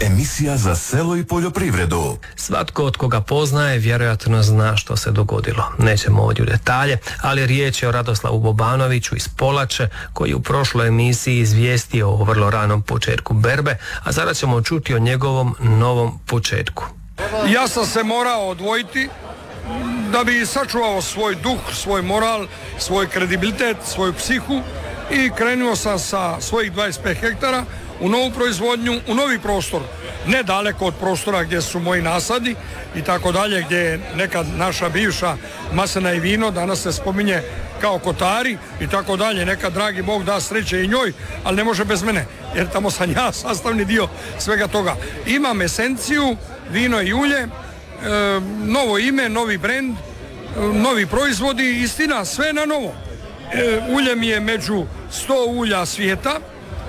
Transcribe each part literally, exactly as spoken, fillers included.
Emisija za selo i poljoprivredu. Svatko od koga poznaje vjerojatno zna što se dogodilo. Nećemo ovdje u detalje, ali riječ je o Radoslavu Bobanoviću iz Polače, koji je u prošloj emisiji izvijestio o vrlo ranom početku berbe, a sada ćemo čuti o njegovom novom početku. Ja sam se morao odvojiti da bi sačuvao svoj duh, svoj moral, svoj kredibilitet, svoju psihu i krenuo sam sa svojih dvadeset pet hektara u novu proizvodnju, u novi prostor, ne daleko od prostora gdje su moji nasadi i tako dalje, gdje je nekad naša bivša maslina i vino, danas se spominje kao kotari i tako dalje, nekad dragi Bog da sreće i njoj, ali ne može bez mene, jer tamo sam ja sastavni dio svega toga. Imam esenciju, vino i ulje, e, novo ime, novi brend, e, novi proizvodi, istina, sve na novo. E, ulje mi je među sto ulja svijeta,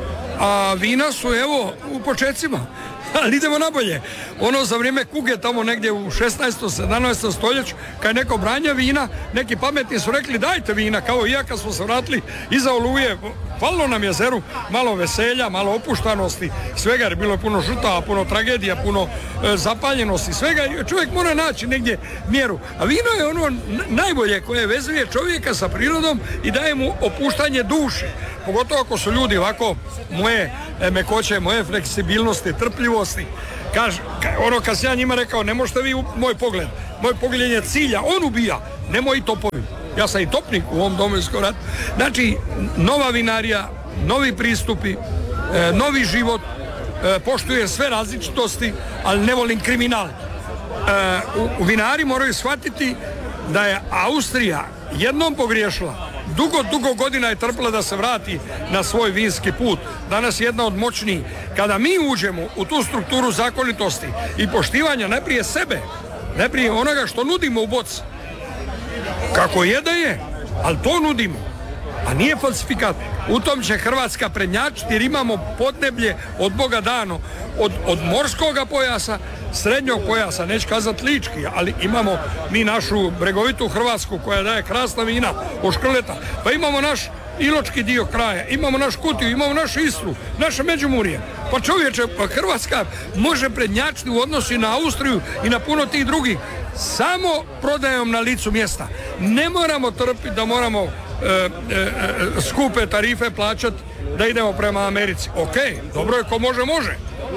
a vina su evo u počecima, ali idemo nabolje. Ono za vrijeme kuge tamo negdje u šesnaestom sedamnaestom stoljeću, kad je neko branja vina, neki pametni su rekli dajte vina, kao i ja kad smo se vratili iza Oluje, falilo nam jezeru malo veselja, malo opuštanosti, svega, jer bilo je puno žrtava, puno tragedija, puno e, zapaljenosti, svega, čovjek mora naći negdje mjeru. A vino je ono najbolje koje vezuje čovjeka sa prirodom i daje mu opuštanje duše. Pogotovo ako su ljudi ovako moje e, mekoće, moje fleksibilnosti, trpljivosti. Kaž, ka, ono kad sam ja njima rekao, ne možete vi u moj pogled, moj pogled je cilja, on ubija, ne moji topovi. Ja sam i topnik u ovom Domovinskom ratu. Znači, nova vinarija, novi pristupi, e, novi život, e, poštuje sve različitosti, ali ne volim kriminal. E, u, u vinari moraju shvatiti da je Austrija jednom pogriješila. Dugo, dugo godina je trpila da se vrati na svoj vinski put. Danas je jedna od moćnijih. Kada mi uđemo u tu strukturu zakonitosti i poštivanja najprije sebe, najprije onoga što nudimo u boci, kako je da je, ali to nudimo, a nije falsifikat. U tom će Hrvatska prednjačiti jer imamo podneblje od Boga dano, od, od morskoga pojasa, srednjog pojasa, neću kazati lički, ali imamo mi našu bregovitu Hrvatsku koja daje krasna vina od škrleta, pa imamo naš iločki dio kraja, imamo naš Kutiju, imamo našu Istru, naše Međimurje. Pa čovječe, pa Hrvatska može prednjačiti u odnosu na Austriju i na puno tih drugih samo prodajom na licu mjesta. Ne moramo trpiti da moramo e, e, e, skupe tarife plaćati da idemo prema Americi. Ok, dobro je, ko može, može.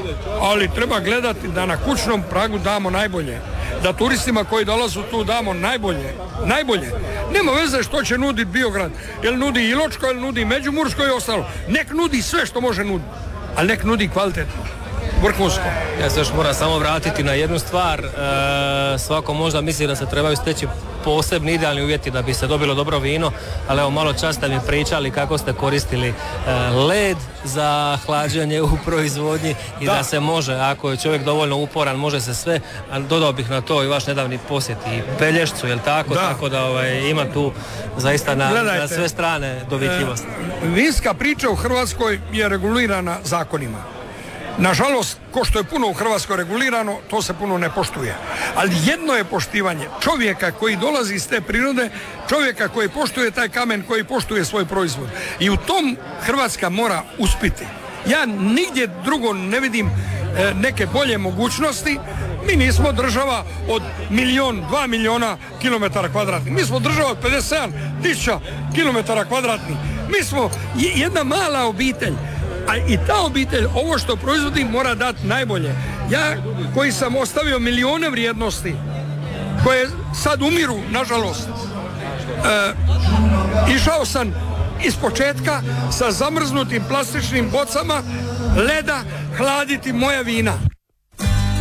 Ali treba gledati da na kućnom pragu damo najbolje. Da turistima koji dolazu tu damo najbolje. Najbolje. Nema veze što će nuditi Biograd. Jel nudi Iločko, jel nudi Međimursko i ostalo. Nek nudi sve što može nuditi. Ali nek nudi kvalitetno. Vrhunsko. Ja se još moram samo vratiti na jednu stvar. E, svako možda misli da se trebaju steći posebni idealni uvjeti da bi se dobilo dobro vino, ali evo malo čas ste mi pričali kako ste koristili e, led za hlađenje u proizvodnji i da. da se može, ako je čovjek dovoljno uporan, može se sve, ali dodao bih na to i vaš nedavni posjet i Pelješcu, jel tako? Da. Tako da ovaj, ima tu zaista na, na sve strane dovitljivost. E, vinska priča u Hrvatskoj je regulirana zakonima. Nažalost, ko što je puno u Hrvatskoj regulirano, to se puno ne poštuje. Ali jedno je poštivanje čovjeka koji dolazi iz te prirode, čovjeka koji poštuje taj kamen, koji poštuje svoj proizvod. I u tom Hrvatska mora uspjeti. Ja nigdje drugo ne vidim e, neke bolje mogućnosti. Mi nismo država od milion, dva miliona kilometara kvadratnih. Mi smo država od pedeset sedam tisuća kilometara kvadratnih. Mi smo jedna mala obitelj. A i ta obitelj, ovo što proizvodi, mora dati najbolje. Ja koji sam ostavio milijone vrijednosti koje sad umiru, nažalost, e, išao sam iz početka sa zamrznutim plastičnim bocama leda hladiti moja vina.